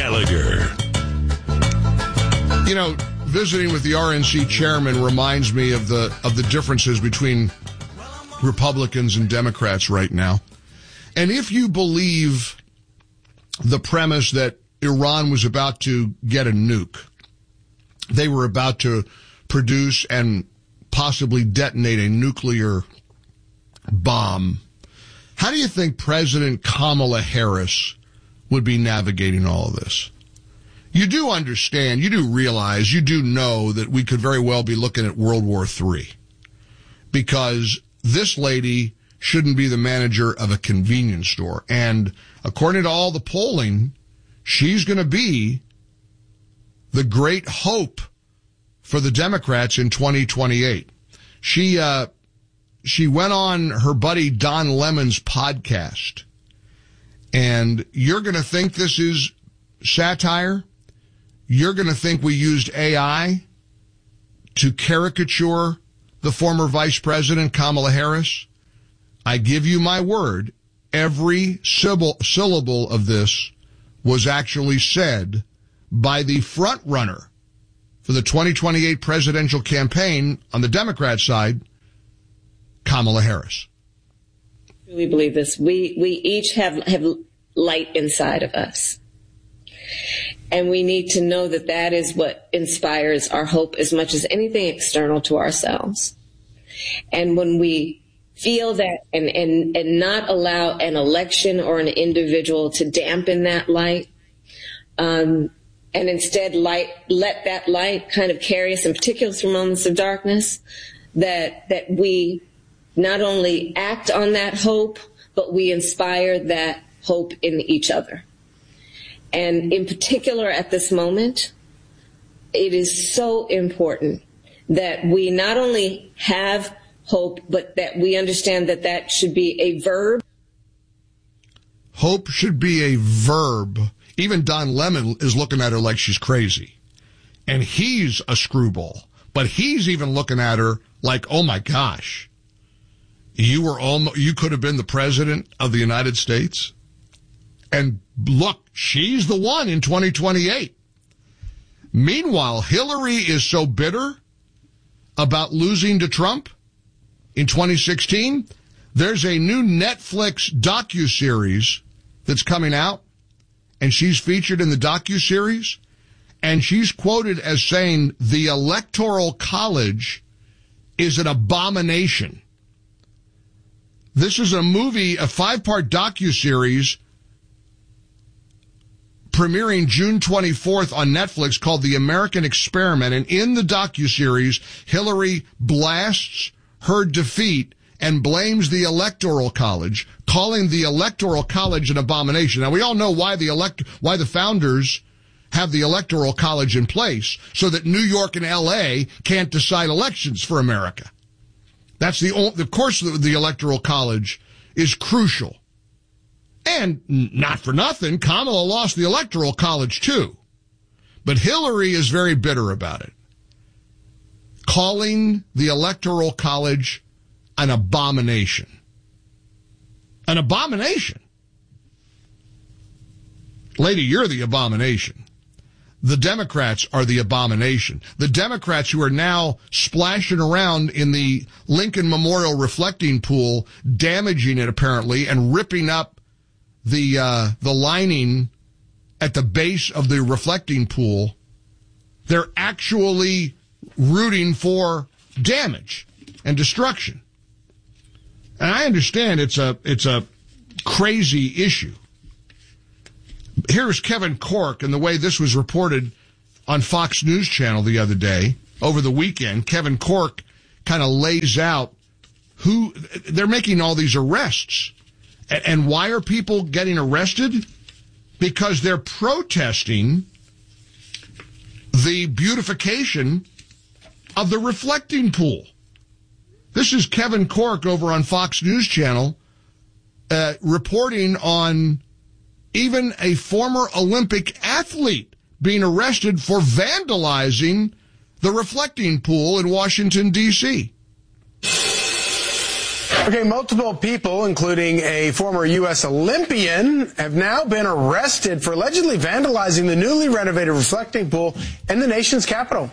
Gallagher. You know, visiting with the RNC chairman reminds me of the differences between Republicans and Democrats right now. And if you believe the premise that Iran was about to get a nuke, they were about to produce and possibly detonate a nuclear bomb, how do you think President Kamala Harris would be navigating all of this? You do understand, you do realize, you do know that we could very well be looking at World War III, because this lady shouldn't be the manager of a convenience store. And according to all the polling, she's going to be the great hope for the Democrats in 2028. She went on her buddy Don Lemon's podcast, and you're going to think this is satire. You're going to think we used AI to caricature the former Vice President Kamala Harris. I give you my word, every syllable of this was actually said by the front runner for the 2028 presidential campaign on the Democrat side, Kamala Harris. I really believe this. We each have light inside of us. And we need to know that that is what inspires our hope as much as anything external to ourselves. And when we feel that and not allow an election or an individual to dampen that light, and instead let that light kind of carry us in particular through moments of darkness, that we not only act on that hope, but we inspire that hope in each other. And in particular at this moment, it is so important that we not only have hope, but that we understand that that should be a verb. Hope should be a verb. Even Don Lemon is looking at her like she's crazy. And he's a screwball. But he's even looking at her like, oh my gosh, you could have been the president of the United States. And look, she's the one in 2028. Meanwhile, Hillary is so bitter about losing to Trump in 2016. There's a new Netflix docuseries that's coming out, and she's featured in the docuseries, and she's quoted as saying the Electoral College is an abomination. This is a movie, a 5-part docuseries premiering June 24th on Netflix called The American Experiment. And in the docuseries, Hillary blasts her defeat and blames the Electoral College, calling the Electoral College an abomination. Now, we all know why the founders have the Electoral College in place, so that New York and L.A. can't decide elections for America. That's of course, the Electoral College is crucial. And not for nothing, Kamala lost the Electoral College too. But Hillary is very bitter about it, calling the Electoral College an abomination. An abomination. Lady, you're the abomination. The Democrats are the abomination. The Democrats who are now splashing around in the Lincoln Memorial reflecting pool, damaging it apparently, and ripping up the lining at the base of the reflecting pool. They're actually rooting for damage and destruction. And I understand it's a crazy issue. Here's Kevin Corke, and the way this was reported on Fox News Channel the other day, over the weekend. Kevin Corke kind of lays out who they're making all these arrests. And why are people getting arrested? Because they're protesting the beautification of the reflecting pool. This is Kevin Corke over on Fox News Channel reporting on even a former Olympic athlete being arrested for vandalizing the reflecting pool in Washington, D.C. Okay, multiple people, including a former U.S. Olympian, have now been arrested for allegedly vandalizing the newly renovated reflecting pool in the nation's capital.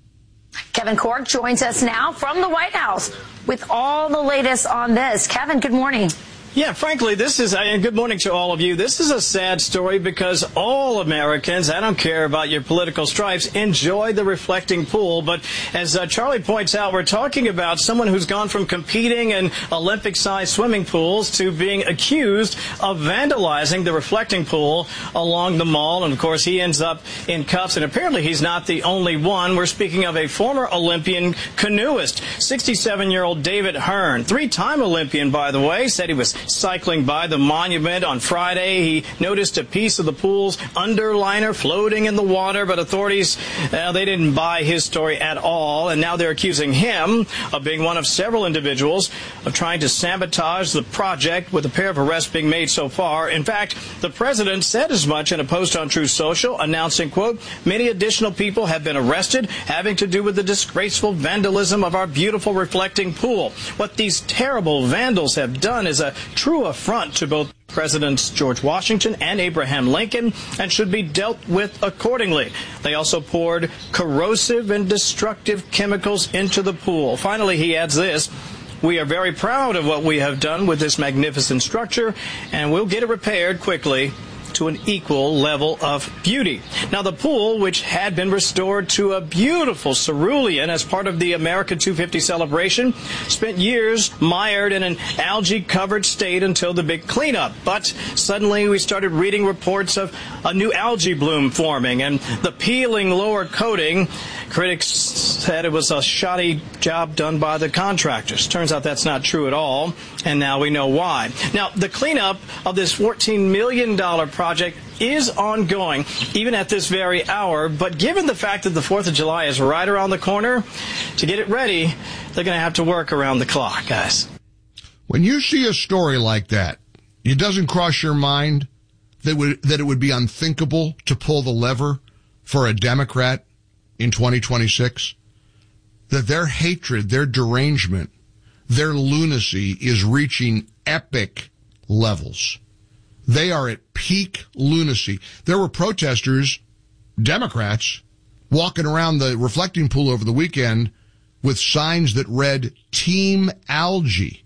Kevin Corke joins us now from the White House with all the latest on this. Kevin, good morning. Yeah, frankly, and good morning to all of you. This is a sad story because all Americans, I don't care about your political stripes, enjoy the reflecting pool. But as Charlie points out, we're talking about someone who's gone from competing in Olympic-sized swimming pools to being accused of vandalizing the reflecting pool along the mall. And, of course, he ends up in cuffs. And apparently he's not the only one. We're speaking of a former Olympian canoeist, 67-year-old David Hearn, three-time Olympian, by the way, said he was cycling by the monument on Friday. He noticed a piece of the pool's underliner floating in the water, but authorities, they didn't buy his story at all, and now they're accusing him of being one of several individuals of trying to sabotage the project, with a pair of arrests being made so far. In fact, the president said as much in a post on Truth Social, announcing, quote, many additional people have been arrested having to do with the disgraceful vandalism of our beautiful reflecting pool. What these terrible vandals have done is a true affront to both Presidents George Washington and Abraham Lincoln, and should be dealt with accordingly. They also poured corrosive and destructive chemicals into the pool. Finally, he adds this: we are very proud of what we have done with this magnificent structure, and we'll get it repaired quickly to an equal level of beauty. Now, the pool, which had been restored to a beautiful cerulean as part of the America 250 celebration, spent years mired in an algae-covered state until the big cleanup. But suddenly we started reading reports of a new algae bloom forming and the peeling lower coating. Critics said it was a shoddy job done by the contractors. Turns out that's not true at all, and now we know why. Now, the cleanup of this $14 million project is ongoing, even at this very hour, but given the fact that the 4th of July is right around the corner, to get it ready, they're going to have to work around the clock, guys. When you see a story like that, it doesn't cross your mind that it would be unthinkable to pull the lever for a Democrat in 2026, that their hatred, their derangement, their lunacy is reaching epic levels. They are at peak lunacy. There were protesters, Democrats, walking around the reflecting pool over the weekend with signs that read Team Algae.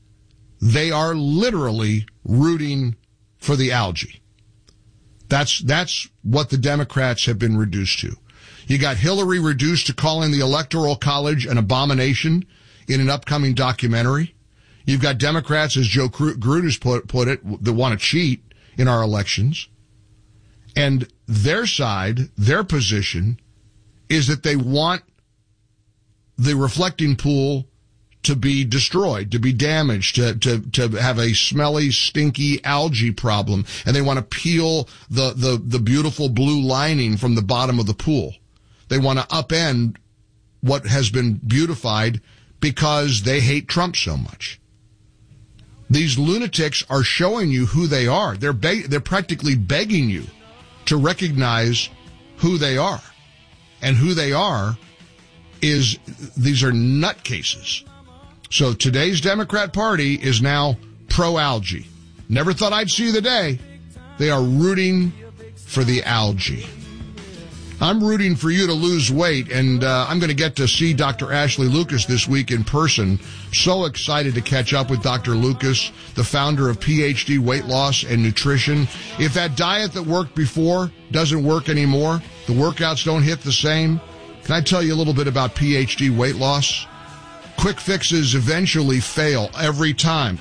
They are literally rooting for the algae. That's what the Democrats have been reduced to. You got Hillary reduced to calling the Electoral College an abomination in an upcoming documentary. You've got Democrats, as Joe Grudas put it, that want to cheat in our elections. And their side, their position, is that they want the reflecting pool to be destroyed, to be damaged, to have a smelly, stinky algae problem. And they want to peel the beautiful blue lining from the bottom of the pool. They want to upend what has been beautified because they hate Trump so much. These lunatics are showing you who they are. They're practically begging you to recognize who they are. And who they are is, these are nutcases. So today's Democrat Party is now pro-algae. Never thought I'd see the day. They are rooting for the algae. I'm rooting for you to lose weight, and I'm going to get to see Dr. Ashley Lucas this week in person. So excited to catch up with Dr. Lucas, the founder of PhD Weight Loss and Nutrition. If that diet that worked before doesn't work anymore, the workouts don't hit the same, can I tell you a little bit about PhD Weight Loss? Quick fixes eventually fail every time.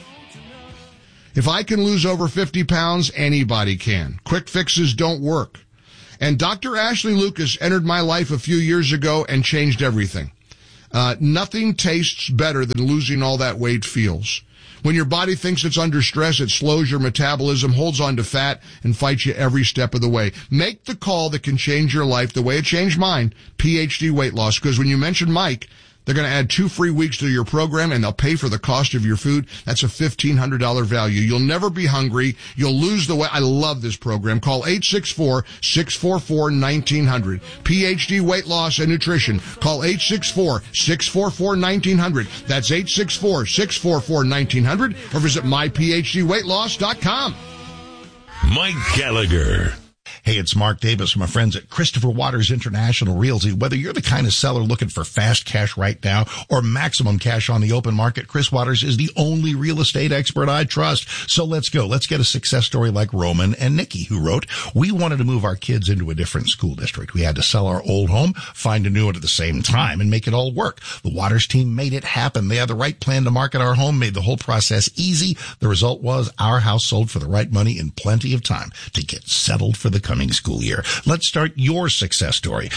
If I can lose over 50 pounds, anybody can. Quick fixes don't work. And Dr. Ashley Lucas entered my life a few years ago and changed everything. Nothing tastes better than losing all that weight feels. When your body thinks it's under stress, it slows your metabolism, holds on to fat, and fights you every step of the way. Make the call that can change your life the way it changed mine, PhD Weight Loss, because when you mention Mike, They're going to add 2 free weeks to your program, and they'll pay for the cost of your food. That's a $1,500 value. You'll never be hungry. You'll lose the weight. I love this program. Call 864-644-1900. PhD Weight Loss and Nutrition. Call 864-644-1900. That's 864-644-1900, or visit myphdweightloss.com. Mike Gallagher. Hey, it's Mark Davis from my friends at Christopher Waters International Realty. Whether you're the kind of seller looking for fast cash right now or maximum cash on the open market, Chris Waters is the only real estate expert I trust. So let's go. Let's get a success story like Roman and Nikki, who wrote, "We wanted to move our kids into a different school district. We had to sell our old home, find a new one at the same time, and make it all work. The Waters team made it happen. They had the right plan to market our home, made the whole process easy. The result was our house sold for the right money in plenty of time to get settled for the coming school year. Let's start your success story.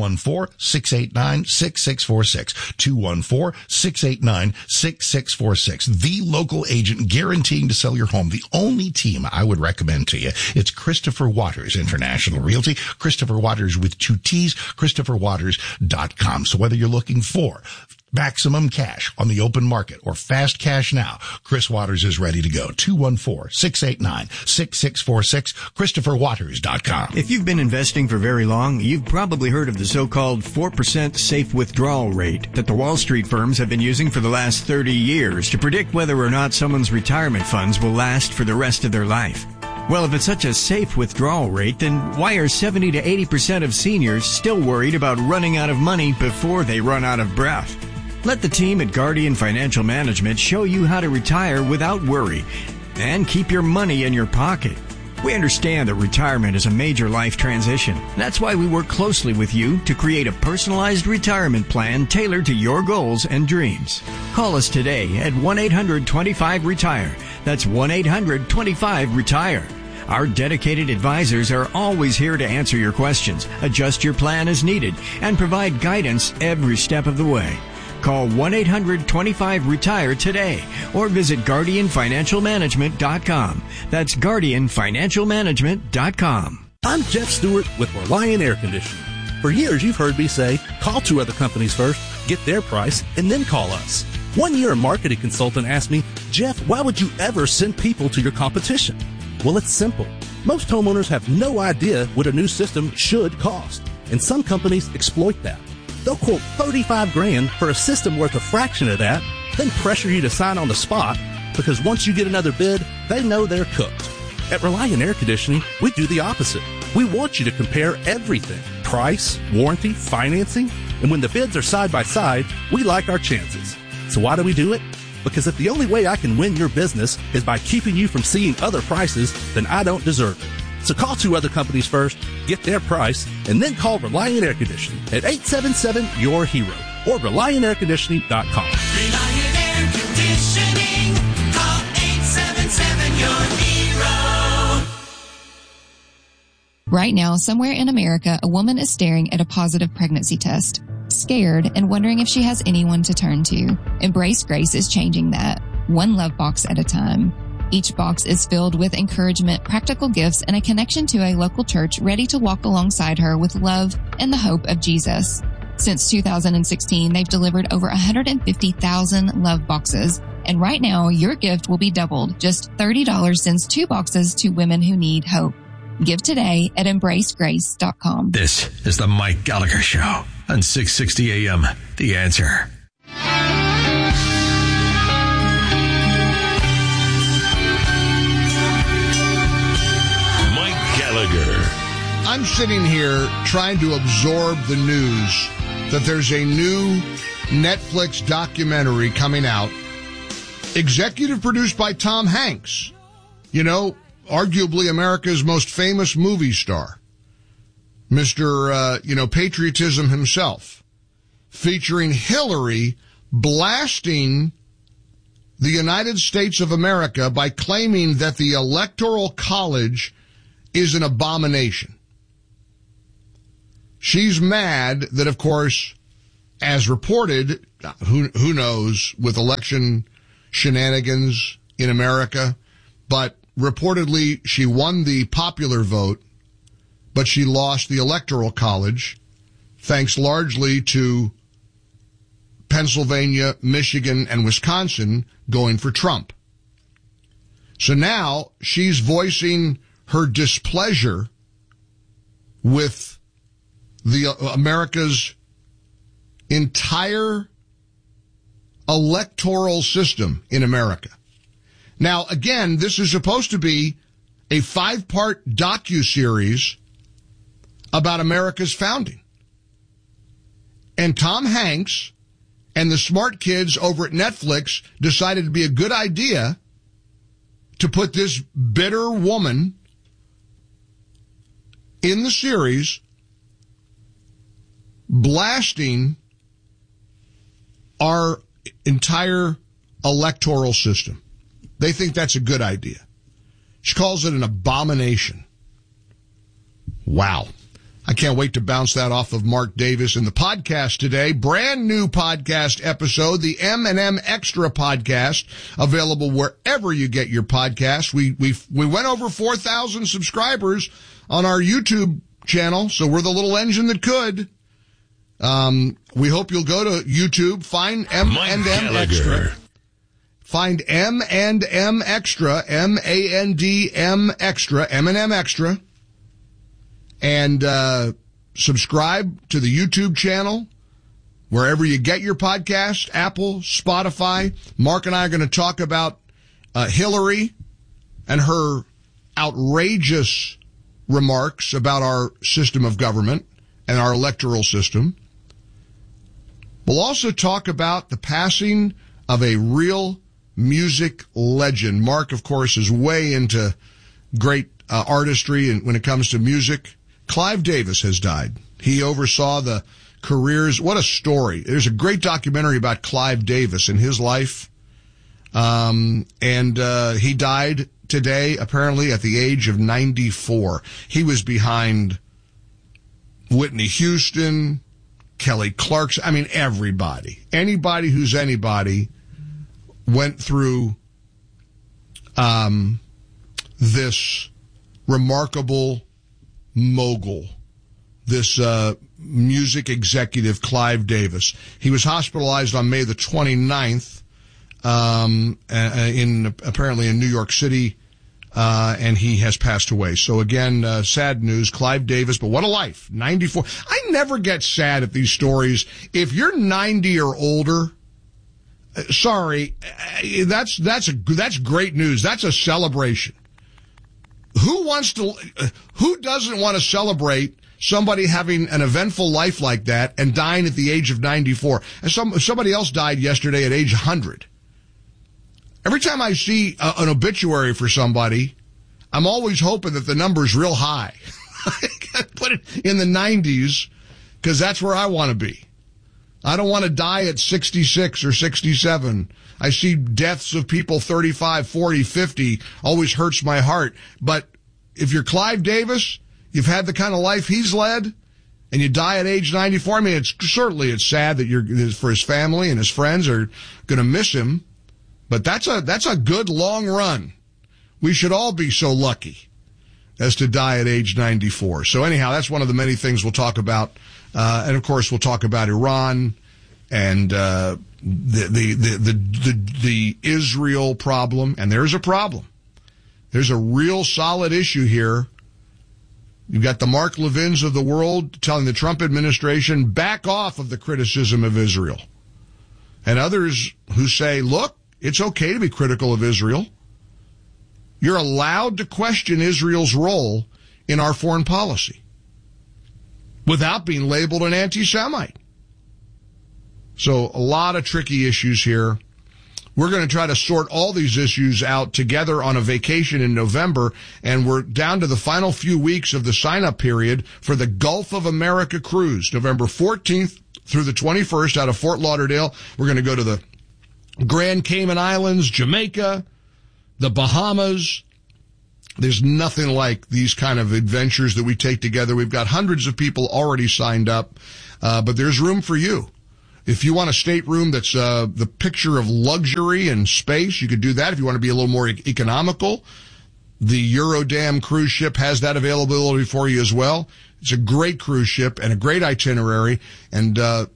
214-689-6646. 214-689-6646. The local agent guaranteeing to sell your home. The only team I would recommend to you. It's Christopher Waters International Realty. Christopher Waters with 2 T's. ChristopherWaters.com. So whether you're looking for maximum cash on the open market or fast cash now, Chris Waters is ready to go. 214-689-6646, ChristopherWaters.com. If you've been investing for very long, you've probably heard of the so-called 4% safe withdrawal rate that the Wall Street firms have been using for the last 30 years to predict whether or not someone's retirement funds will last for the rest of their life. Well, if it's such a safe withdrawal rate, then why are 70 to 80% of seniors still worried about running out of money before they run out of breath? Let the team at Guardian Financial Management show you how to retire without worry and keep your money in your pocket. We understand that retirement is a major life transition. That's why we work closely with you to create a personalized retirement plan tailored to your goals and dreams. Call us today at 1-800-25-RETIRE. That's 1-800-25-RETIRE. Our dedicated advisors are always here to answer your questions, adjust your plan as needed, and provide guidance every step of the way. Call 1-800-25-RETIRE today or visit GuardianFinancialManagement.com. That's GuardianFinancialManagement.com. I'm Jeff Stewart with Reliant Air Conditioning. For years, you've heard me say, call 2 other companies first, get their price, and then call us. One year, a marketing consultant asked me, Jeff, why would you ever send people to your competition? Well, it's simple. Most homeowners have no idea what a new system should cost, and some companies exploit that. They'll quote $35,000 for a system worth a fraction of that, then pressure you to sign on the spot, because once you get another bid, they know they're cooked. At Reliant Air Conditioning, we do the opposite. We want you to compare everything: price, warranty, financing, and when the bids are side by side, we like our chances. So why do we do it? Because if the only way I can win your business is by keeping you from seeing other prices, then I don't deserve it. So call 2 other companies first, get their price, and then call Reliant Air Conditioning at 877-YOUR-HERO or ReliantAirConditioning.com. Reliant Air Conditioning. Call 877-YOUR-HERO. Right now, somewhere in America, a woman is staring at a positive pregnancy test, scared and wondering if she has anyone to turn to. Embrace Grace is changing that, one love box at a time. Each box is filled with encouragement, practical gifts, and a connection to a local church ready to walk alongside her with love and the hope of Jesus. Since 2016, they've delivered over 150,000 love boxes. And right now, your gift will be doubled. Just $30 sends 2 boxes to women who need hope. Give today at EmbraceGrace.com. This is the Mike Gallagher Show on 660 AM. The Answer. I'm sitting here trying to absorb the news that there's a new Netflix documentary coming out, executive produced by Tom Hanks, you know, arguably America's most famous movie star, Mr. patriotism himself, featuring Hillary blasting the United States of America by claiming that the Electoral College is an abomination. She's mad that, of course, as reported, who knows, with election shenanigans in America, but reportedly she won the popular vote, but she lost the Electoral College, thanks largely to Pennsylvania, Michigan, and Wisconsin going for Trump. So now she's voicing her displeasure with America's entire electoral system in America. Now, again, this is supposed to be a 5-part docuseries about America's founding. And Tom Hanks and the smart kids over at Netflix decided it'd be a good idea to put this bitter woman in the series blasting our entire electoral system. They think that's a good idea. She calls it an abomination. Wow. I can't wait to bounce that off of Mark Davis in the podcast today. Brand new podcast episode, the M&M Extra podcast, available wherever you get your podcasts. We went over 4,000 subscribers on our YouTube channel, so we're the little engine that could. We hope you'll go to YouTube, find M&M Extra. Find M&M Extra, M-A-N-D-M Extra, M&M Extra, and subscribe to the YouTube channel, wherever you get your podcast, Apple, Spotify. Mark and I are going to talk about Hillary and her outrageous remarks about our system of government and our electoral system. We'll also talk about the passing of a real music legend. Mark, of course, is way into great artistry, and when it comes to music, Clive Davis has died. He oversaw the careers. What a story. There's a great documentary about Clive Davis and his life. And he died today, apparently at the age of 94. He was behind Whitney Houston, Kelly Clarkson. I mean, everybody. Anybody who's anybody went through this remarkable mogul, this music executive, Clive Davis. He was hospitalized on May the 29th apparently in New York City, and he has passed away. So again, sad news, Clive Davis, but what a life, 94. I never get sad at these stories. If you're 90 or older, sorry, that's great news. That's a celebration. Who doesn't want to celebrate somebody having an eventful life like that and dying at the age of 94? And somebody else died yesterday at age 100. Every time I see an obituary for somebody, I'm always hoping that the number's real high. Put it in the 90s, because that's where I want to be. I don't want to die at 66 or 67. I see deaths of people 35, 40, 50, always hurts my heart. But if you're Clive Davis, you've had the kind of life he's led, and you die at age 94, I mean, it's sad that for his family and his friends are going to miss him. But that's a good long run. We should all be so lucky as to die at age 94. So anyhow, that's one of the many things we'll talk about. And of course, we'll talk about Iran and the Israel problem. And there's a problem. There's a real solid issue here. You've got the Mark Levins of the world telling the Trump administration, back off of the criticism of Israel. And others who say, look, it's okay to be critical of Israel. You're allowed to question Israel's role in our foreign policy without being labeled an anti-Semite. So a lot of tricky issues here. We're going to try to sort all these issues out together on a vacation in November, and we're down to the final few weeks of the sign-up period for the Gulf of America cruise, November 14th through the 21st out of Fort Lauderdale. We're going to go to the Grand Cayman Islands, Jamaica, the Bahamas. There's nothing like these kind of adventures that we take together. We've got hundreds of people already signed up, but there's room for you. If you want a stateroom that's the picture of luxury and space, you could do that. If you want to be a little more economical, the Eurodam cruise ship has that availability for you as well. It's a great cruise ship and a great itinerary, and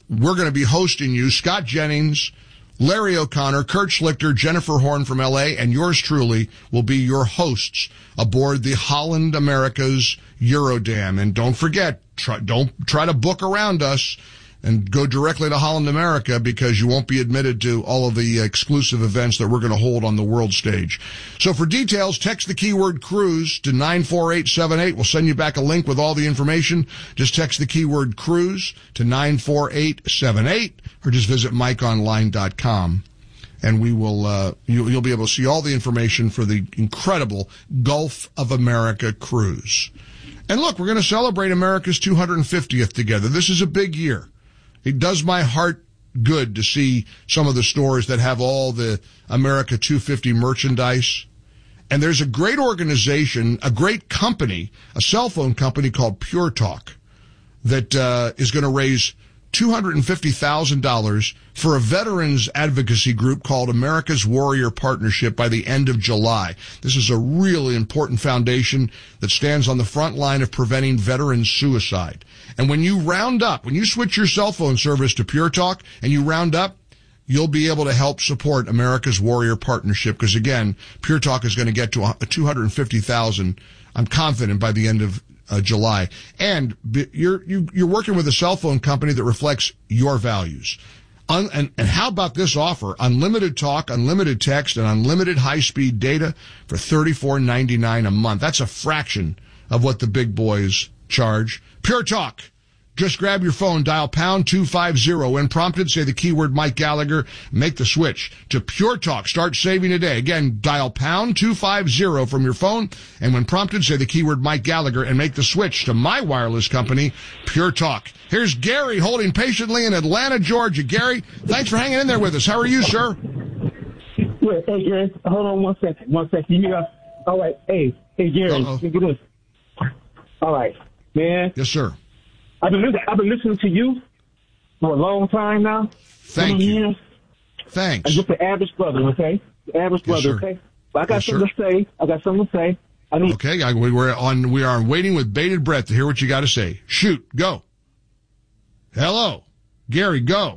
we're going to be hosting you, Scott Jennings, Larry O'Connor, Kurt Schlichter, Jennifer Horn from L.A., and yours truly will be your hosts aboard the Holland America's Eurodam. And don't forget, don't try to book around us and go directly to Holland America, because you won't be admitted to all of the exclusive events that we're going to hold on the world stage. So for details, text the keyword cruise to 94878. We'll send you back a link with all the information. Just text the keyword cruise to 94878, or just visit mikeonline.com. And we will, you'll be able to see all the information for the incredible Gulf of America cruise. And look, we're going to celebrate America's 250th together. This is a big year. It does my heart good to see some of the stores that have all the America 250 merchandise. And there's a great organization, a great company, a cell phone company called Pure Talk that is going to raise $250,000 for a veterans advocacy group called America's Warrior Partnership by the end of July. This is a really important foundation that stands on the front line of preventing veteran suicide. And when you round up, when you switch your cell phone service to Pure Talk and you round up, you'll be able to help support America's Warrior Partnership, because again, Pure Talk is going to get to $250,000, I'm confident, by the end of July. And you're working with a cell phone company that reflects your values. And how about this offer? Unlimited talk, unlimited text, and unlimited high-speed data for $34.99 a month. That's a fraction of what the big boys charge. Pure Talk. Just grab your phone, dial pound 250. When prompted, say the keyword Mike Gallagher, make the switch to Pure Talk. Start saving today. Again, dial pound 250 from your phone, and when prompted, say the keyword Mike Gallagher and make the switch to my wireless company, Pure Talk. Here's Gary holding patiently in Atlanta, Georgia. Gary, thanks for hanging in there with us. How are you, sir? Yeah, hey, Gary, hold on 1 second. 1 second. All right. Hey, Gary, look at this. All right, man. Yes, sir. I've been listening to you for a long time now. Thank you. Years. Thanks. I'm just the average brother, okay? The average brother, sir. okay? But I got something to say. Okay, we are waiting with bated breath to hear what you got to say. Shoot, go. Hello, Gary, go.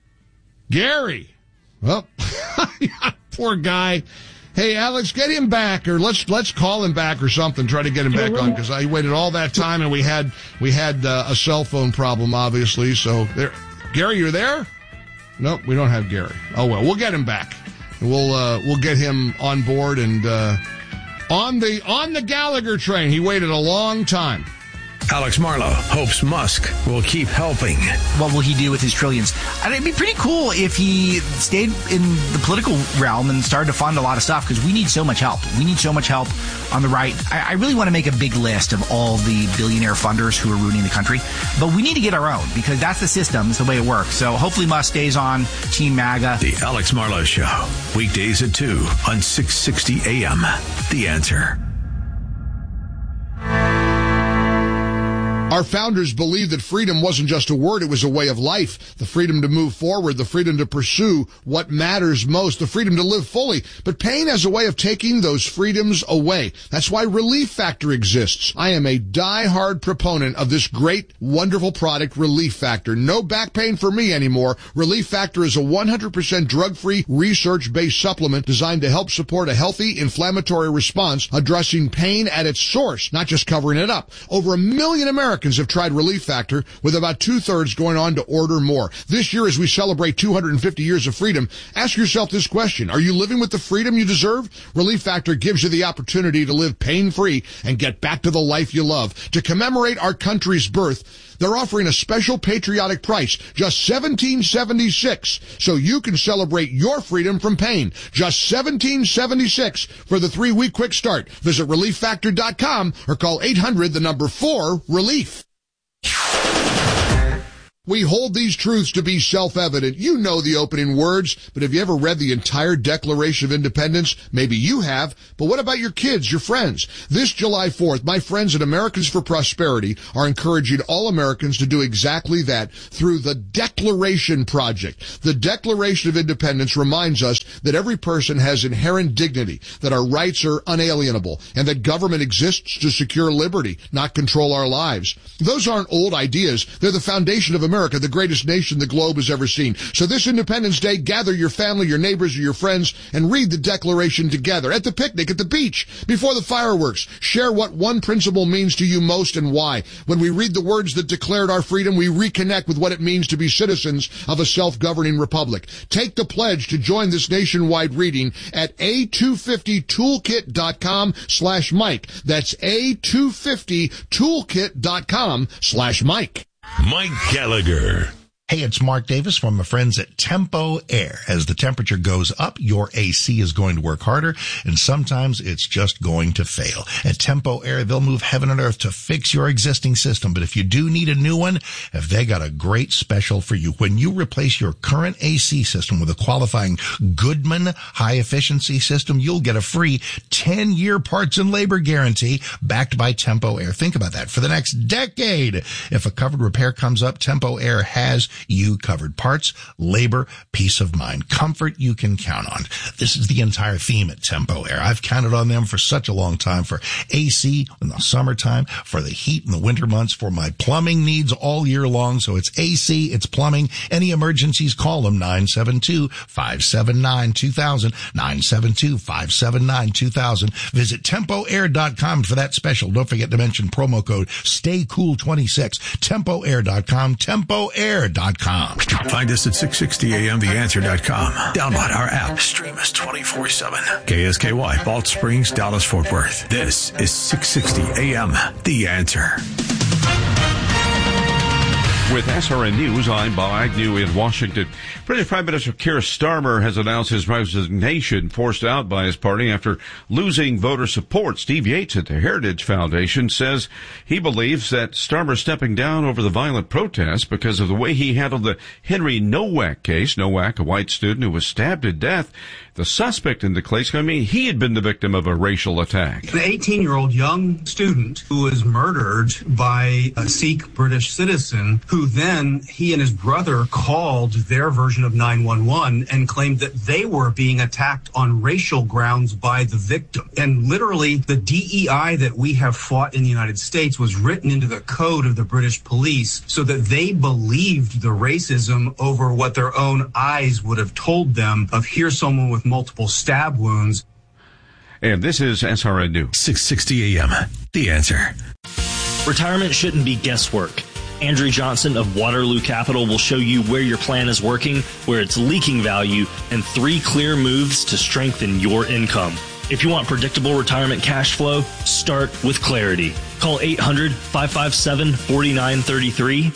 Gary. Well, poor guy. Hey, Alex, get him back, or let's call him back or something. Try to get him back on, because I waited all that time and we had a cell phone problem, obviously. So there, Gary, you're there? Nope, we don't have Gary. Oh well, we'll get him back. We'll get him on board and on the Gallagher train. He waited a long time. Alex Marlow hopes Musk will keep helping. What will he do with his trillions? And it'd be pretty cool if he stayed in the political realm and started to fund a lot of stuff, because we need so much help. We need so much help on the right. I really want to make a big list of all the billionaire funders who are ruining the country. But we need to get our own, because that's the system. It's the way it works. So hopefully Musk stays on Team MAGA. The Alex Marlow Show, weekdays at 2 on 660 AM. The Answer. Our founders believed that freedom wasn't just a word, it was a way of life. The freedom to move forward, the freedom to pursue what matters most, the freedom to live fully. But pain has a way of taking those freedoms away. That's why Relief Factor exists. I am a die-hard proponent of this great, wonderful product, Relief Factor. No back pain for me anymore. Relief Factor is a 100% drug-free, research-based supplement designed to help support a healthy inflammatory response, addressing pain at its source, not just covering it up. Over 1 million Americans have tried Relief Factor, with about 2/3 going on to order more. This year, as we celebrate 250 years of freedom, ask yourself this question: are you living with the freedom you deserve? Relief Factor gives you the opportunity to live pain-free and get back to the life you love. To commemorate our country's birth, they're offering a special patriotic price, just $17.76, so you can celebrate your freedom from pain. Just $17.76 for the 3-week quick start. Visit ReliefFactor.com or call 800-4-RELIEF. We hold these truths to be self-evident. You know the opening words, but have you ever read the entire Declaration of Independence? Maybe you have, but what about your kids, your friends? This July 4th, my friends at Americans for Prosperity are encouraging all Americans to do exactly that through the Declaration Project. The Declaration of Independence reminds us that every person has inherent dignity, that our rights are unalienable, and that government exists to secure liberty, not control our lives. Those aren't old ideas. They're the foundation of America. America, the greatest nation the globe has ever seen. So this Independence Day, gather your family, your neighbors, or your friends and read the Declaration together at the picnic, at the beach, before the fireworks. Share what one principle means to you most and why. When we read the words that declared our freedom, we reconnect with what it means to be citizens of a self-governing republic. Take the pledge to join this nationwide reading at a250toolkit.com/Mike. That's a250toolkit.com/Mike. Mike Gallagher. Hey, it's Mark Davis from my friends at Tempo Air. As the temperature goes up, your AC is going to work harder, and sometimes it's just going to fail. At Tempo Air, they'll move heaven and earth to fix your existing system. But if you do need a new one, have they got a great special for you. When you replace your current AC system with a qualifying Goodman high-efficiency system, you'll get a free 10-year parts and labor guarantee backed by Tempo Air. Think about that. For the next decade, if a covered repair comes up, Tempo Air has you covered. Parts, labor, peace of mind, comfort you can count on. This is the entire theme at Tempo Air. I've counted on them for such a long time, for AC in the summertime, for the heat in the winter months, for my plumbing needs all year long. So it's AC, it's plumbing. Any emergencies, call them 972-579-2000, 972-579-2000. Visit TempoAir.com for that special. Don't forget to mention promo code STAYCOOL26. TempoAir.com, TempoAir.com. Find us at 660amtheanswer.com. Download our app. Stream us 24/7. KSKY, Balch Springs, Dallas, Fort Worth. This is 660 AM, The Answer. With SRN News, I'm Bob Agnew in Washington. British Prime Minister Keir Starmer has announced his resignation, forced out by his party after losing voter support. Steve Yates at the Heritage Foundation says he believes that Starmer stepping down over the violent protests because of the way he handled the Henry Nowak case. Nowak, a white student who was stabbed to death. The suspect in the case, he had been the victim of a racial attack. An 18-year-old young student who was murdered by a Sikh British citizen who then he and his brother called their version of 911 and claimed that they were being attacked on racial grounds by the victim. And literally, the DEI that we have fought in the United States was written into the code of the British police so that they believed the racism over what their own eyes would have told them of here's someone with multiple stab wounds. And this is SRN News. 660 AM, The Answer. Retirement shouldn't be guesswork. Andrew Johnson of Waterloo Capital will show you where your plan is working, where it's leaking value, and 3 clear moves to strengthen your income. If you want predictable retirement cash flow, start with Clarity. Call 800-557-4933,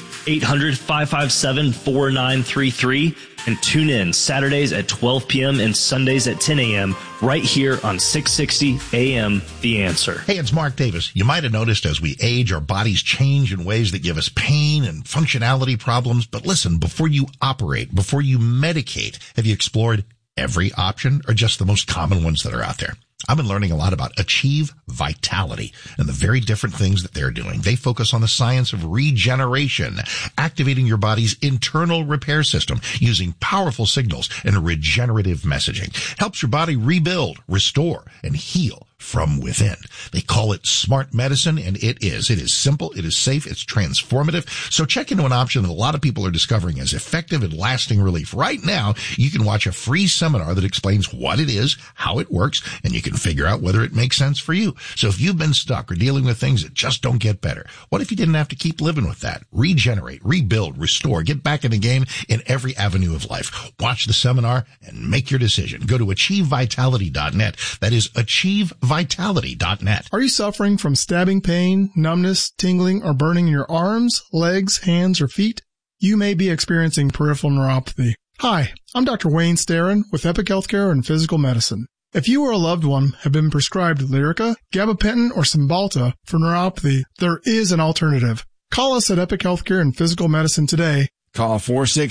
800-557-4933, and tune in Saturdays at 12 p.m. and Sundays at 10 a.m. right here on 660 AM, The Answer. Hey, it's Mark Davis. You might have noticed as we age, our bodies change in ways that give us pain and functionality problems. But listen, before you operate, before you medicate, have you explored every option or just the most common ones that are out there? I've been learning a lot about Achieve Vitality and the very different things that they're doing. They focus on the science of regeneration, activating your body's internal repair system using powerful signals and regenerative messaging. Helps your body rebuild, restore, and heal from within. They call it smart medicine, and it is. It is simple, it is safe, it's transformative. So check into an option that a lot of people are discovering as effective and lasting relief. Right now, you can watch a free seminar that explains what it is, how it works, and you can figure out whether it makes sense for you. So if you've been stuck or dealing with things that just don't get better, what if you didn't have to keep living with that? Regenerate, rebuild, restore, get back in the game in every avenue of life. Watch the seminar and make your decision. Go to achievevitality.net. That is achievevitality.net. Are you suffering from stabbing pain, numbness, tingling, or burning in your arms, legs, hands, or feet? You may be experiencing peripheral neuropathy. Hi, I'm Dr. Wayne Starrin with Epic Healthcare and Physical Medicine. If you or a loved one have been prescribed Lyrica, gabapentin, or Cymbalta for neuropathy, there is an alternative. Call us at Epic Healthcare and Physical Medicine today. Call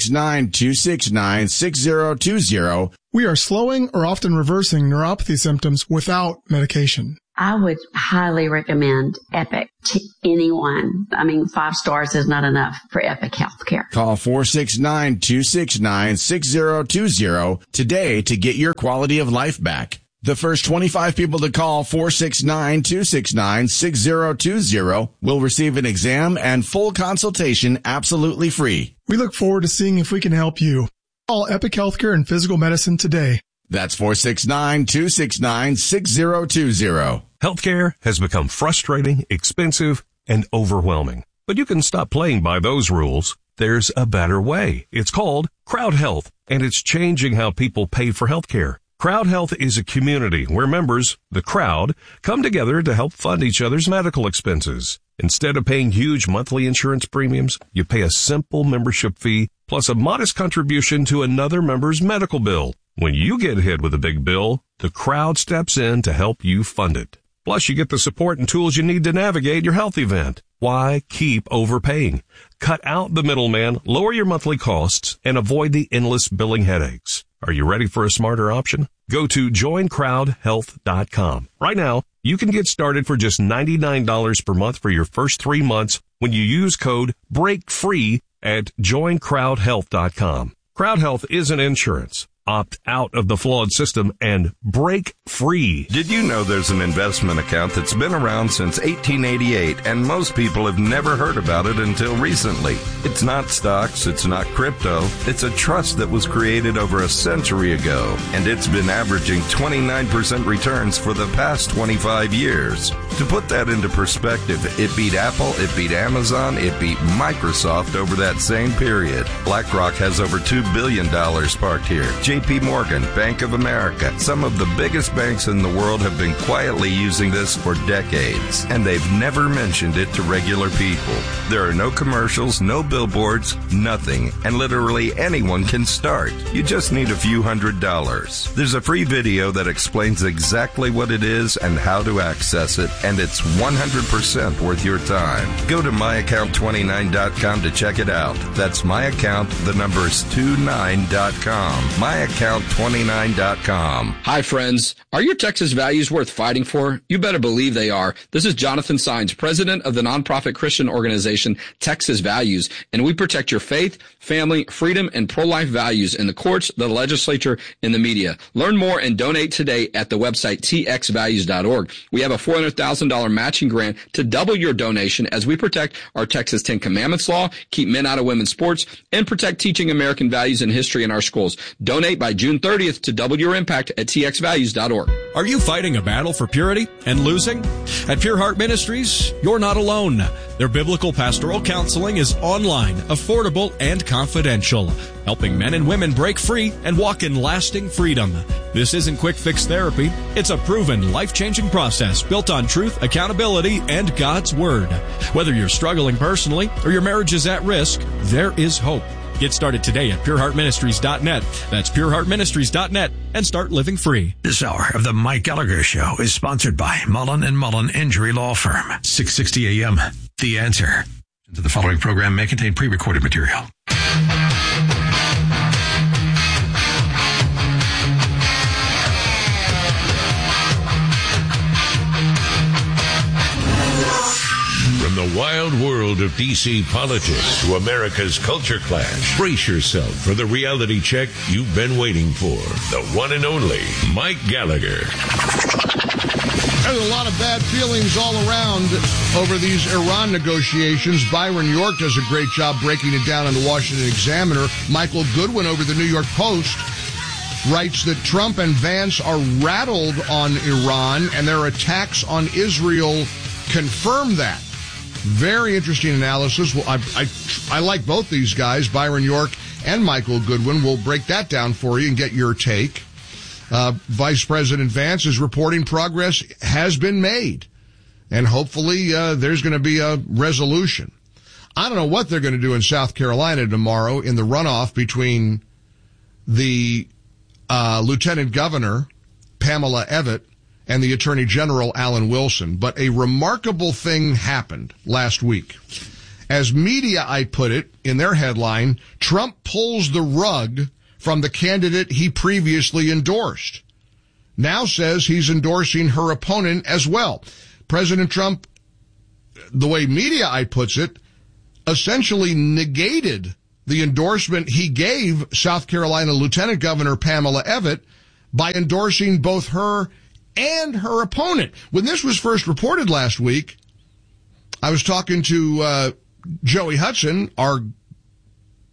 469-269-6020. We are slowing or often reversing neuropathy symptoms without medication. I would highly recommend Epic to anyone. 5 stars is not enough for Epic Healthcare. Call 469-269-6020 today to get your quality of life back. The first 25 people to call 469-269-6020 will receive an exam and full consultation absolutely free. We look forward to seeing if we can help you. Call Epic Healthcare and Physical Medicine today. That's 469-269-6020. Healthcare has become frustrating, expensive, and overwhelming. But you can stop playing by those rules. There's a better way. It's called Crowd Health, and it's changing how people pay for healthcare. Crowd Health is a community where members, the crowd, come together to help fund each other's medical expenses. Instead of paying huge monthly insurance premiums, you pay a simple membership fee plus a modest contribution to another member's medical bill. When you get hit with a big bill, the crowd steps in to help you fund it. Plus, you get the support and tools you need to navigate your health event. Why keep overpaying? Cut out the middleman, lower your monthly costs, and avoid the endless billing headaches. Are you ready for a smarter option? Go to joincrowdhealth.com. Right now, you can get started for just $99 per month for your first 3 months when you use code BREAKFREE at joincrowdhealth.com. Crowd Health isn't insurance. Opt out of the flawed system and break free. Did you know there's an investment account that's been around since 1888 and most people have never heard about it until recently? It's not stocks, it's not crypto, it's a trust that was created over a century ago, and it's been averaging 29% returns for the past 25 years. To put that into perspective, it beat Apple, it beat Amazon, it beat Microsoft over that same period. BlackRock has over $2 billion parked here. JP Morgan, Bank of America, some of the biggest banks in the world have been quietly using this for decades, and they've never mentioned it to regular people. There are no commercials, no billboards, nothing, and literally anyone can start. You just need a few $100s. There's a free video that explains exactly what it is and how to access it, and it's 100% worth your time. Go to myaccount29.com to check it out. That's myaccount, the numbers 29.com. myaccount29.com. Hi, friends. Are your Texas values worth fighting for? You better believe they are. This is Jonathan Saenz, president of the nonprofit Christian organization Texas Values, and we protect your faith, family, freedom, and pro-life values in the courts, the legislature, and the media. Learn more and donate today at the website txvalues.org. We have a $400,000 matching grant to double your donation as we protect our Texas 10 Commandments law, keep men out of women's sports, and protect teaching American values and history in our schools. Donate by June 30th to double your impact at txvalues.org. Are you fighting a battle for purity and losing? At Pure Heart Ministries, you're not alone. Their biblical pastoral counseling is online, affordable, and confidential, helping men and women break free and walk in lasting freedom. This isn't quick fix therapy. It's a proven, life-changing process built on truth, accountability, and God's Word. Whether you're struggling personally or your marriage is at risk, there is hope. Get started today at pureheartministries.net. That's pureheartministries.net and start living free. This hour of the Mike Gallagher Show is sponsored by Mullen & Mullen Injury Law Firm. 660 AM. The Answer. The following program may contain pre-recorded material. From the wild world of D.C. politics to America's culture clash, brace yourself for the reality check you've been waiting for. The one and only Mike Gallagher. There's a lot of bad feelings all around over these Iran negotiations. Byron York does a great job breaking it down in the Washington Examiner. Michael Goodwin over the New York Post writes that Trump and Vance are rattled on Iran, and their attacks on Israel confirm that. Very interesting analysis. Well, I like both these guys, Byron York and Michael Goodwin. We'll break that down for you and get your take. Vice President Vance is reporting progress has been made, and hopefully there's going to be a resolution. I don't know what they're going to do in South Carolina tomorrow in the runoff between the Lieutenant Governor, Pamela Evette, and the Attorney General, Alan Wilson. But a remarkable thing happened last week. As Mediaite put it in their headline, Trump pulls the rug from the candidate he previously endorsed. Now says he's endorsing her opponent as well. President Trump, the way Mediaite puts it, essentially negated the endorsement he gave South Carolina Lieutenant Governor Pamela Evette by endorsing both her and her opponent. When this was first reported last week, I was talking to Joey Hudson, our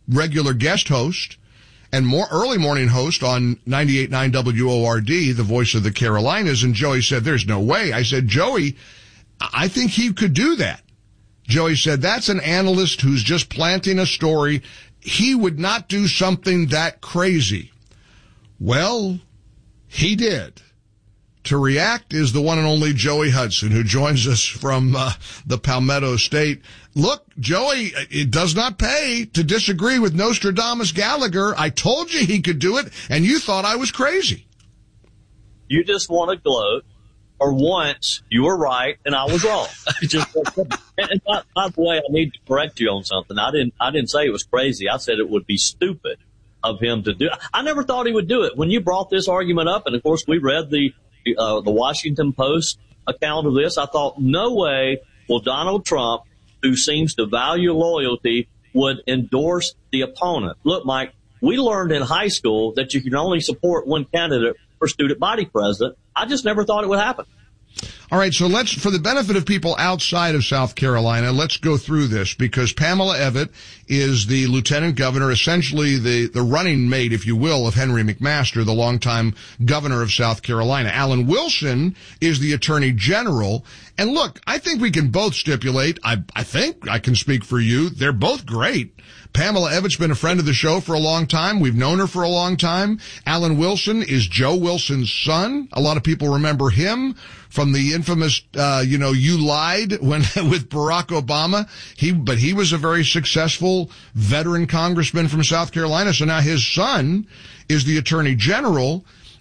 regular guest host and more early morning host on 98.9 WORD, the voice of the Carolinas. And Joey said, there's no way. I said, Joey, I think he could do that. Joey said, that's an analyst who's just planting a story. He would not do something that crazy. Well, he did. To react is the one and only Joey Hudson, who joins us from the Palmetto State. Look, Joey, it does not pay to disagree with Nostradamus Gallagher. I told you he could do it, and you thought I was crazy. You just want to gloat, or once you were right and I was wrong. And by the way, I need to correct you on something. I didn't say it was crazy. I said it would be stupid of him to do it. I never thought he would do it. When you brought this argument up, and of course we read the Washington Post account of this, I thought, no way will Donald Trump, who seems to value loyalty, would endorse the opponent. Look, Mike, we learned in high school that you can only support one candidate for student body president. I just never thought it would happen. All right, so let's, for the benefit of people outside of South Carolina, let's go through this, because Pamela Evette is the lieutenant governor, essentially the running mate, if you will, of Henry McMaster, the longtime governor of South Carolina. Alan Wilson is the attorney general. And look, I think we can both stipulate, I think I can speak for you, they're both great. Pamela Evette's been a friend of the show for a long time. We've known her for a long time. Alan Wilson is Joe Wilson's son. A lot of people remember him from the infamous, you lied when with Barack Obama. But he was a very successful veteran congressman from South Carolina. So now his son is the attorney general.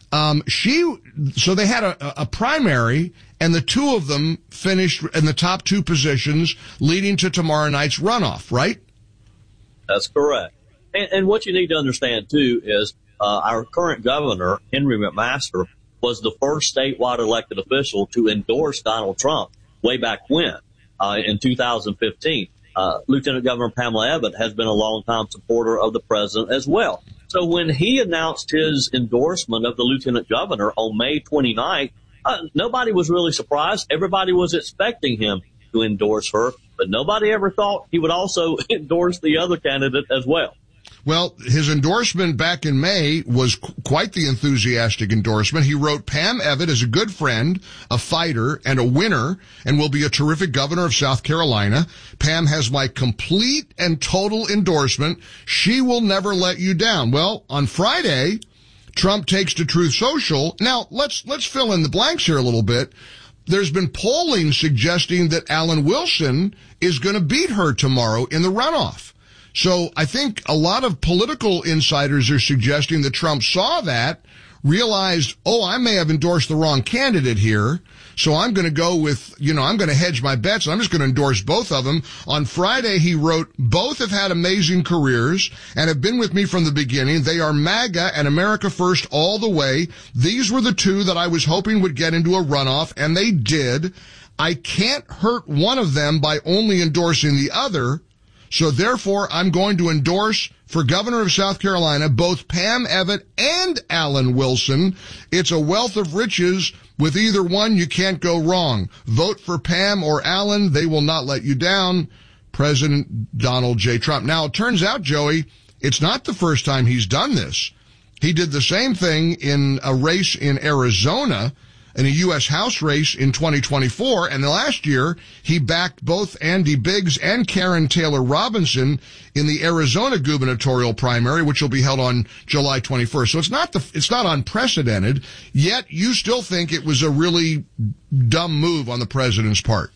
So they had a primary, and the two of them finished in the top two positions, leading to tomorrow night's runoff, right? That's correct. And what you need to understand, too, is our current governor, Henry McMaster, was the first statewide elected official to endorse Donald Trump way back when, in 2015. Lieutenant Governor Pamela Evette has been a longtime supporter of the president as well. So when he announced his endorsement of the lieutenant governor on May 29th, nobody was really surprised. Everybody was expecting him to endorse her, but nobody ever thought he would also endorse the other candidate as well. Well, his endorsement back in May was quite the enthusiastic endorsement. He wrote, Pam Evette is a good friend, a fighter, and a winner, and will be a terrific governor of South Carolina. Pam has my complete and total endorsement. She will never let you down. Well, on Friday, Trump takes to Truth Social. Now, let's fill in the blanks here a little bit. There's been polling suggesting that Alan Wilson is going to beat her tomorrow in the runoff. So I think a lot of political insiders are suggesting that Trump saw that, realized, I may have endorsed the wrong candidate here, so I'm going to go with, I'm going to hedge my bets, and I'm just going to endorse both of them. On Friday, he wrote, both have had amazing careers and have been with me from the beginning. They are MAGA and America First all the way. These were the two that I was hoping would get into a runoff, and they did. I can't hurt one of them by only endorsing the other. So therefore, I'm going to endorse for governor of South Carolina both Pam Evette and Alan Wilson. It's a wealth of riches. With either one, you can't go wrong. Vote for Pam or Alan. They will not let you down. President Donald J. Trump. Now, it turns out, Joey, it's not the first time he's done this. He did the same thing in a race in Arizona, in a U.S. House race in 2024, and last year he backed both Andy Biggs and Karen Taylor Robinson in the Arizona gubernatorial primary, which will be held on July 21st. So it's not unprecedented, yet you still think it was a really dumb move on the president's part.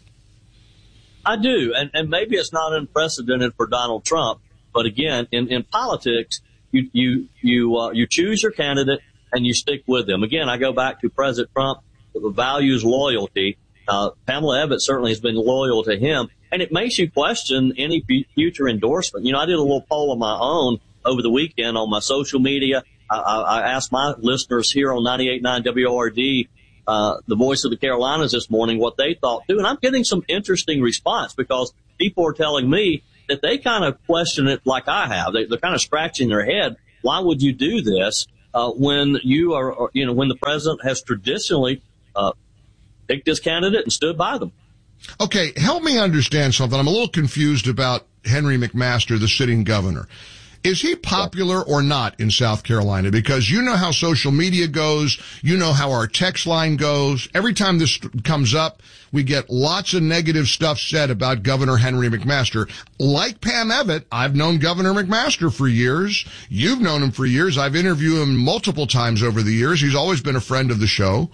I do, and maybe it's not unprecedented for Donald Trump, but again, in politics, you choose your candidate and you stick with them. Again, I go back to President Trump. Values loyalty. Pamela Evette certainly has been loyal to him, and it makes you question any future endorsement. I did a little poll of my own over the weekend on my social media. I asked my listeners here on 98.9 WORD, the voice of the Carolinas this morning, what they thought too, and I'm getting some interesting response because people are telling me that they kind of question it like I have. They're kind of scratching their head. Why would you do this when you are, when the president has traditionally picked this candidate and stood by them? Okay, help me understand something. I'm a little confused about Henry McMaster, the sitting governor. Is he popular or not in South Carolina? Because you know how social media goes. You know how our text line goes. Every time this comes up, we get lots of negative stuff said about Governor Henry McMaster. Like Pam Ebbett, I've known Governor McMaster for years. You've known him for years. I've interviewed him multiple times over the years. He's always been a friend of the show.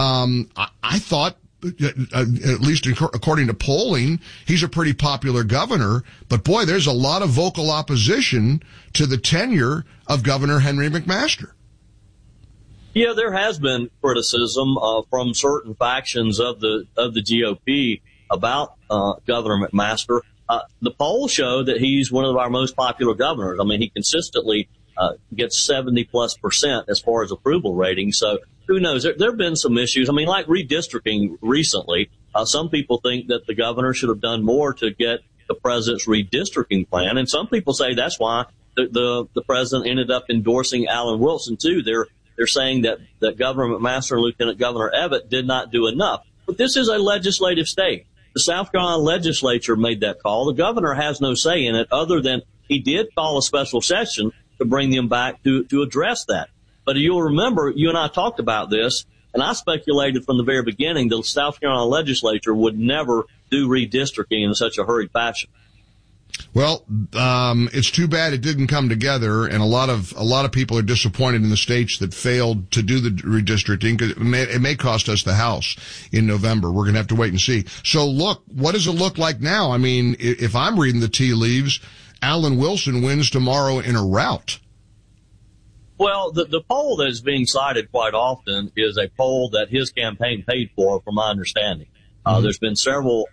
I thought, at least according to polling, he's a pretty popular governor. But boy, there's a lot of vocal opposition to the tenure of Governor Henry McMaster. Yeah, there has been criticism from certain factions of the GOP about Governor McMaster. The polls show that he's one of our most popular governors. I mean, he consistently gets 70+% as far as approval rating. So who knows? There have been some issues. I mean, like redistricting recently. Some people think that the governor should have done more to get the president's redistricting plan. And some people say that's why the president ended up endorsing Alan Wilson, too. They're saying that Governor McMaster and Lieutenant Governor Ebbett did not do enough. But this is a legislative state. The South Carolina legislature made that call. The governor has no say in it other than he did call a special session to bring them back to address that. But you'll remember, you and I talked about this, and I speculated from the very beginning the South Carolina legislature would never do redistricting in such a hurried fashion. Well, it's too bad it didn't come together, and a lot of people are disappointed in the states that failed to do the redistricting, because it may cost us the House in November. We're going to have to wait and see. So look, what does it look like now? I mean, if I'm reading the tea leaves, Alan Wilson wins tomorrow in a rout. Well, the poll that is being cited quite often is a poll that his campaign paid for, from my understanding. There's been several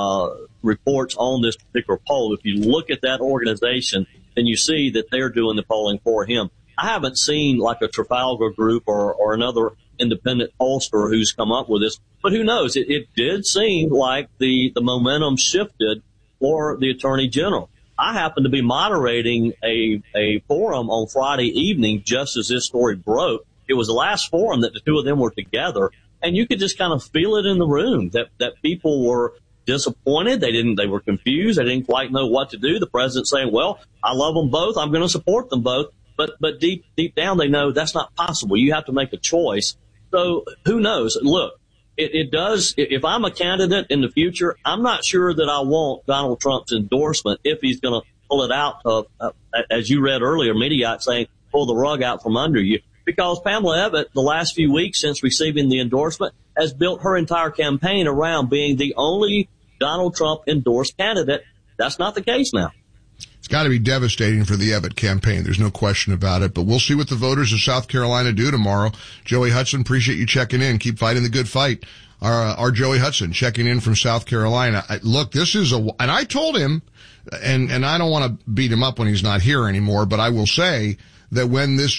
reports on this particular poll. If you look at that organization, then you see that they're doing the polling for him. I haven't seen like a Trafalgar Group or another independent pollster who's come up with this, but who knows? It did seem like the momentum shifted for the Attorney General. I happened to be moderating a forum on Friday evening just as this story broke. It was the last forum that the two of them were together, and you could just kind of feel it in the room that people were disappointed. They were confused. They didn't quite know what to do. The president saying, well, I love them both. I'm going to support them both. But deep down, they know that's not possible. You have to make a choice. So who knows? Look, it does. If I'm a candidate in the future, I'm not sure that I want Donald Trump's endorsement if he's going to pull it out of, as you read earlier, Mediaite saying, pull the rug out from under you. Because Pamela Ebbett, the last few weeks since receiving the endorsement, has built her entire campaign around being the only Donald Trump endorsed candidate. That's not the case now. It's got to be devastating for the Ebbett campaign. There's no question about it. But we'll see what the voters of South Carolina do tomorrow. Joey Hudson, appreciate you checking in. Keep fighting the good fight. Our Joey Hudson checking in from South Carolina. Look, this is and I told him, and I don't want to beat him up when he's not here anymore, but I will say that when this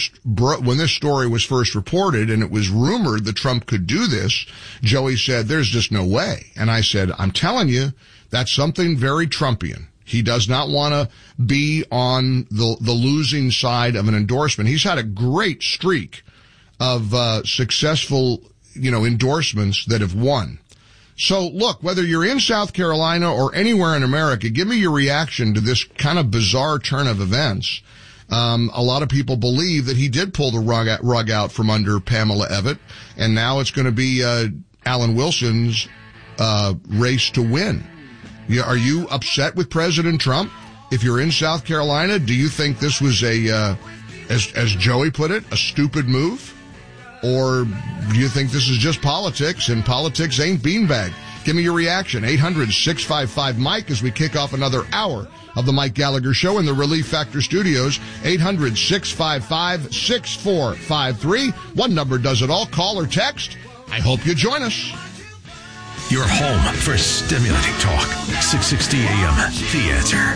story was first reported and it was rumored that Trump could do this, Joey said, there's just no way. And I said, I'm telling you, that's something very Trumpian. He does not want to be on the losing side of an endorsement. He's had a great streak of successful, endorsements that have won. So look, whether you're in South Carolina or anywhere in America, give me your reaction to this kind of bizarre turn of events. A lot of people believe that he did pull the rug out from under Pamela Ebbett, and now it's going to be Alan Wilson's race to win. Are you upset with President Trump? If you're in South Carolina, do you think this was as Joey put it, a stupid move? Or do you think this is just politics, and politics ain't beanbag? Give me your reaction. 800-655-MIKE as we kick off another hour of the Mike Gallagher Show in the Relief Factor Studios. 800-655-6453. One number does it all. Call or text. I hope you join us. Your home for stimulating talk. 660 AM. The Answer.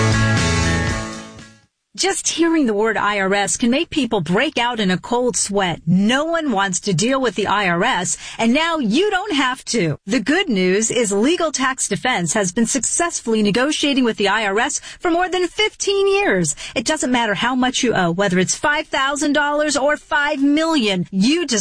Just hearing the word IRS can make people break out in a cold sweat. No one wants to deal with the IRS, and now you don't have to. The good news is Legal Tax Defense has been successfully negotiating with the IRS for more than 15 years. It doesn't matter how much you owe, whether it's $5,000 or $5 million. You deserve